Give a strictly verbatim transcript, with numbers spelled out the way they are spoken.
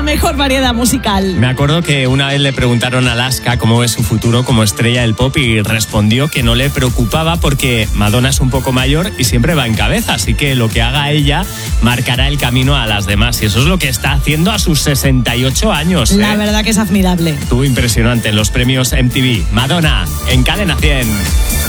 mejor variedad musical. Me acuerdo que una vez le preguntaron a Alaska cómo es su futuro como estrella del pop y respondió que no le preocupaba porque Madonna es un poco mayor y siempre va en cabeza, así que lo que haga ella marcará el camino a las demás, y eso es lo que está haciendo a sus sesenta y ocho años. ¿eh? La verdad que es admirable. Estuvo impresionante en los premios M T V. Madonna en Cadena cien.